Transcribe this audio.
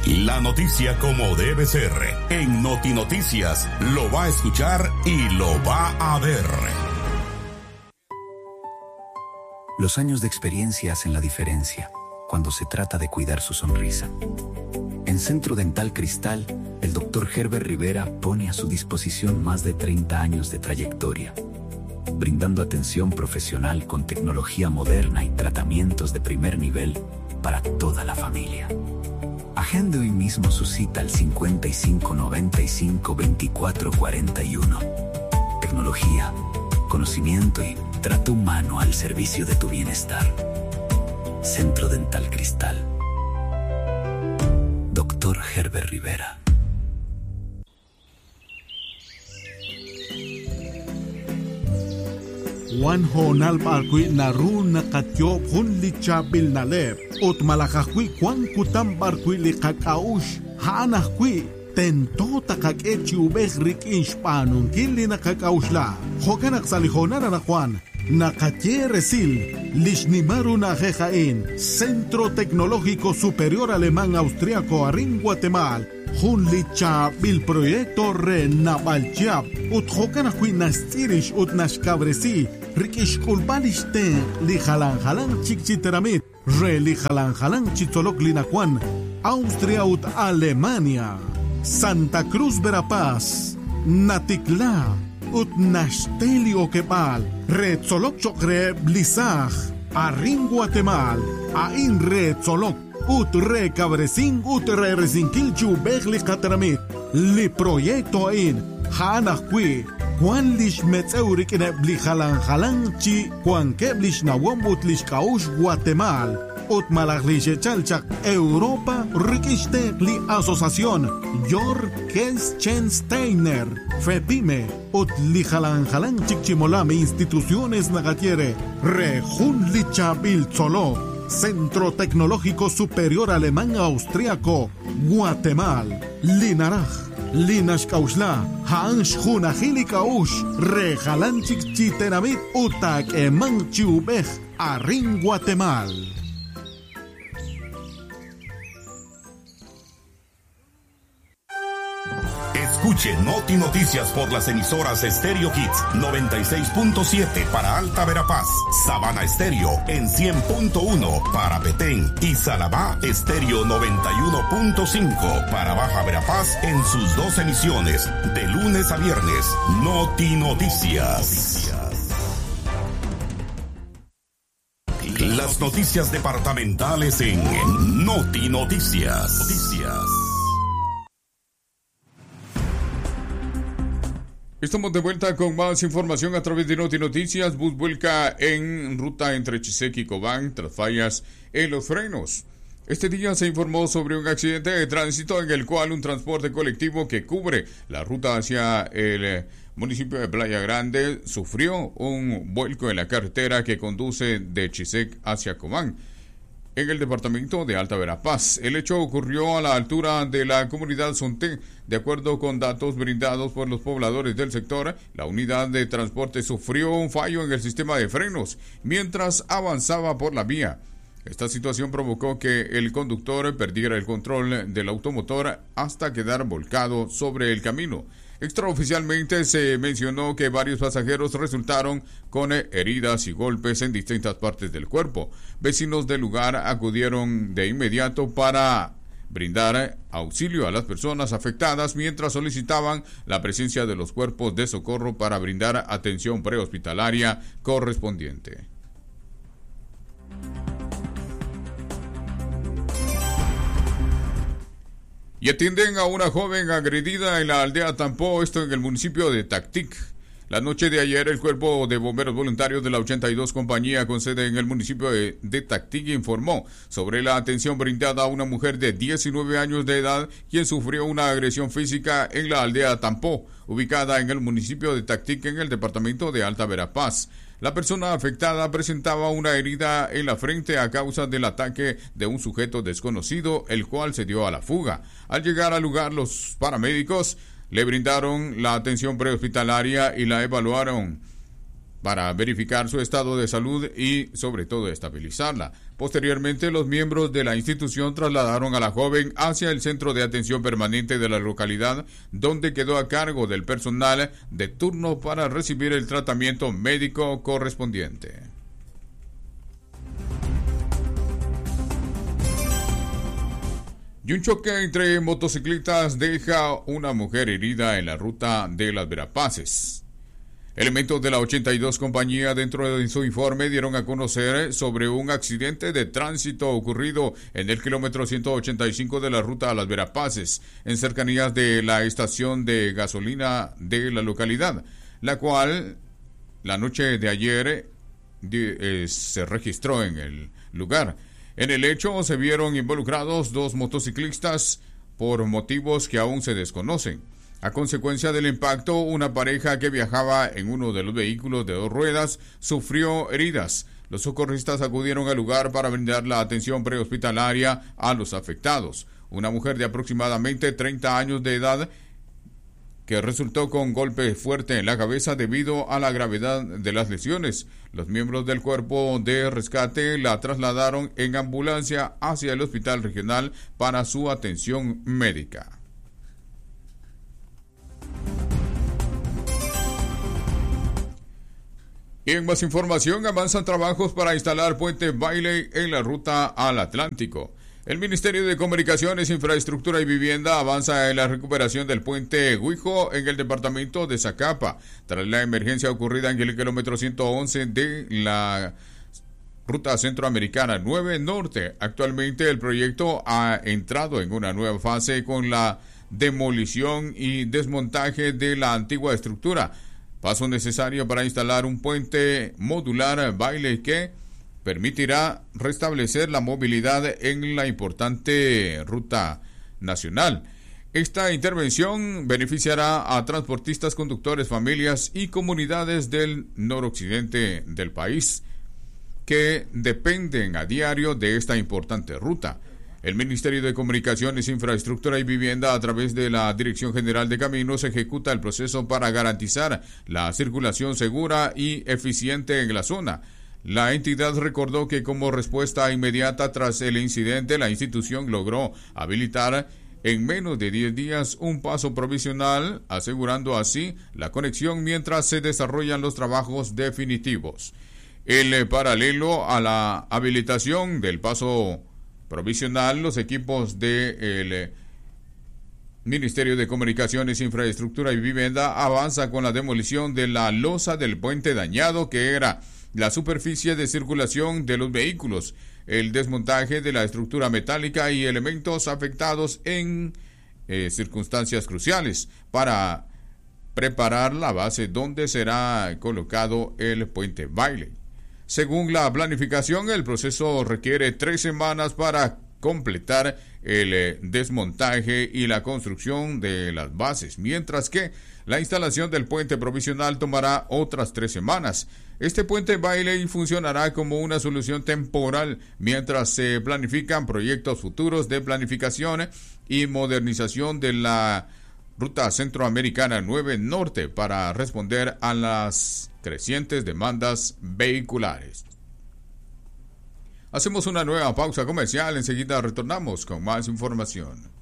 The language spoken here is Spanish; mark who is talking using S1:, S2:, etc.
S1: La noticia como debe ser. En Noti Noticias lo va a escuchar y lo va a ver.
S2: Los años de experiencia hacen la diferencia cuando se trata de cuidar su sonrisa. En Centro Dental Cristal, el Dr. Herbert Rivera pone a su disposición más de 30 años de trayectoria, brindando atención profesional con tecnología moderna y tratamientos de primer nivel para toda la familia. Agende hoy mismo su cita al 5595-2441. Tecnología, conocimiento y trato humano al servicio de tu bienestar. Centro Dental Cristal. Dr. Herbert Rivera.
S3: Wan honal barkui naru nakatyo hun lichabil nalep. Ut malakakui kwan kutam barkui likakaush. Haanakui tento takakechi ubeh rik inshpanun kili nakakaushla. Hokanak salihonara nakwan. Nakatye Resil, Lishnimaru Najejain, Centro Tecnológico Superior Alemán Austriaco Arin Guatemala, Junlicha Bil Proyecto Renabalchap, Utjokanakui Nastirish Utnashkabresi, Rikish Kulbalishten, Lijalanjalan Chikchiteramit, Lijalanjalan Chitolok Linacuan, Austria ut Alemania, Santa Cruz Verapaz, Natikla, ut Nashtelio Kepal, Retzolok Chokre Blisaj, Arin Guatemal, Ain Retzolok, ut Re Cabresin, ut Re Resinquilchu Begli Catramit, Li Proyecto In, Hanakwi, Juan Lish Metzeurik in Blijalan Chi, Juan Keblish Nawom ut Lish Kaush Guatemal, ut Malaglishe Chalchak, Europa Rikishtekli Asociación, Jor Kelschensteiner, Fepime, ut Lijalan Chikchimolame Instituciones Nagatiere, Rejun Lichabil Tzolo, Centro Tecnológico Superior Alemán Austriaco, Guatemala, Linaraj, Linash Kaushla, Hansh Junajili Kaush, Rejalan Chikchitenamit, Utak Eman Chiubej, Arin Guatemala.
S1: Escuche Noti Noticias por las emisoras Stereo Hits 96.7 para Alta Verapaz, Sabana Estéreo en 100.1 para Petén y Salabá Estéreo 91.5 para Baja Verapaz en sus dos emisiones de lunes a viernes. Noti Noticias. Las noticias departamentales en Noti Noticias.
S4: Estamos de vuelta con más información a través de Noti Noticias. Bus vuelca en ruta entre Chisec y Cobán tras fallas en los frenos. Este día se informó sobre un accidente de tránsito en el cual un transporte colectivo que cubre la ruta hacia el municipio de Playa Grande sufrió un vuelco en la carretera que conduce de Chisec hacia Cobán, en el departamento de Alta Verapaz. El hecho ocurrió a la altura de la comunidad Sonté. De acuerdo con datos brindados por los pobladores del sector, la unidad de transporte sufrió un fallo en el sistema de frenos mientras avanzaba por la vía. Esta situación provocó que el conductor perdiera el control del automotor hasta quedar volcado sobre el camino. Extraoficialmente se mencionó que varios pasajeros resultaron con heridas y golpes en distintas partes del cuerpo. Vecinos del lugar acudieron de inmediato para brindar auxilio a las personas afectadas mientras solicitaban la presencia de los cuerpos de socorro para brindar atención prehospitalaria correspondiente. Y atienden a una joven agredida en la aldea Tampó, esto en el municipio de Tactic. La noche de ayer, el Cuerpo de Bomberos Voluntarios de la 82 Compañía con sede en el municipio de Tactic informó sobre la atención brindada a una mujer de 19 años de edad quien sufrió una agresión física en la aldea Tampó, ubicada en el municipio de Tactic en el departamento de Alta Verapaz. La persona afectada presentaba una herida en la frente a causa del ataque de un sujeto desconocido, el cual se dio a la fuga. Al llegar al lugar, los paramédicos le brindaron la atención prehospitalaria y la evaluaron para verificar su estado de salud y, sobre todo, estabilizarla. Posteriormente, los miembros de la institución trasladaron a la joven hacia el centro de atención permanente de la localidad, donde quedó a cargo del personal de turno para recibir el tratamiento médico correspondiente. Y un choque entre motociclistas deja una mujer herida en la ruta de Las Verapaces. Elementos de la 82 compañía dentro de su informe dieron a conocer sobre un accidente de tránsito ocurrido en el kilómetro 185 de la ruta a Las Verapaces, en cercanías de la estación de gasolina de la localidad, la cual la noche de ayer se registró en el lugar. En el hecho se vieron involucrados 2 motociclistas por motivos que aún se desconocen. A consecuencia del impacto, una pareja que viajaba en uno de los vehículos de 2 ruedas sufrió heridas. Los socorristas acudieron al lugar para brindar la atención prehospitalaria a los afectados. Una mujer de aproximadamente 30 años de edad que resultó con golpe fuerte en la cabeza debido a la gravedad de las lesiones. Los miembros del cuerpo de rescate la trasladaron en ambulancia hacia el hospital regional para su atención médica. Y en más información, avanzan trabajos para instalar puente Bailey en la ruta al Atlántico. El Ministerio de Comunicaciones, Infraestructura y Vivienda avanza en la recuperación del puente Guijo en el departamento de Zacapa, tras la emergencia ocurrida en el kilómetro 111 de la Ruta Centroamericana 9 Norte. Actualmente el proyecto ha entrado en una nueva fase con la demolición y desmontaje de la antigua estructura, paso necesario para instalar un puente modular Bailey que permitirá restablecer la movilidad en la importante ruta nacional. Esta intervención beneficiará a transportistas, conductores, familias y comunidades del noroccidente del país que dependen a diario de esta importante ruta. El Ministerio de Comunicaciones, Infraestructura y Vivienda, a través de la Dirección General de Caminos, ejecuta el proceso para garantizar la circulación segura y eficiente en la zona. La entidad recordó que como respuesta inmediata tras el incidente, la institución logró habilitar en menos de 10 días un paso provisional, asegurando así la conexión mientras se desarrollan los trabajos definitivos. En paralelo a la habilitación del paso provisional, los equipos del Ministerio de Comunicaciones, Infraestructura y Vivienda avanza con la demolición de la losa del puente dañado, que era la superficie de circulación de los vehículos, el desmontaje de la estructura metálica y elementos afectados en circunstancias cruciales para preparar la base donde será colocado el puente Bailey. Según la planificación, el proceso requiere 3 semanas para completar el desmontaje y la construcción de las bases, mientras que la instalación del puente provisional tomará otras 3 semanas. Este puente Bailey funcionará como una solución temporal mientras se planifican proyectos futuros de planificación y modernización de la Ruta Centroamericana 9 Norte para responder a las crecientes demandas vehiculares. Hacemos una nueva pausa comercial, enseguida retornamos con más información.